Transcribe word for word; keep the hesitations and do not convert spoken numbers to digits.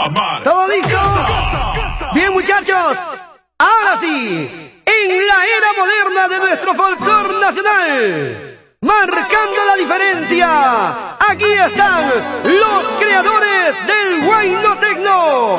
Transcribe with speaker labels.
Speaker 1: ¿Todo listo? Bien, muchachos. Ahora sí, en la era moderna de nuestro folclor nacional, marcando la diferencia, aquí están los creadores del Huayno Tecno.